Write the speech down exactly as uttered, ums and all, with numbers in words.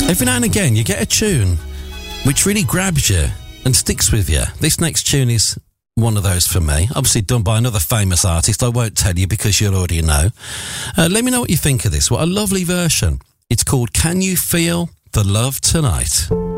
Every now and again, you get a tune which really grabs you and sticks with you. This next tune is one of those for me. Obviously done by another famous artist. I won't tell you because you'll already know. Uh, let me know what you think of this. What a lovely version. It's called Can You Feel the Love Tonight?